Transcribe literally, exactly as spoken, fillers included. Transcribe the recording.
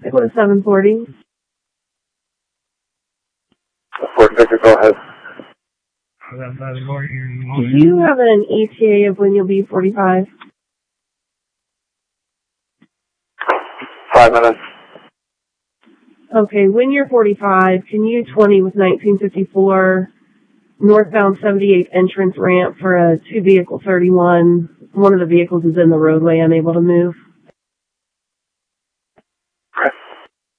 It was seven forty. Fort Victor, go ahead. Do you have an E T A of when you'll be forty-five? Five minutes. Okay, when you're forty-five, can you twenty with nineteen fifty-four northbound seventy-eight entrance ramp for a two-vehicle thirty-one? One of the vehicles is in the roadway, unable to move.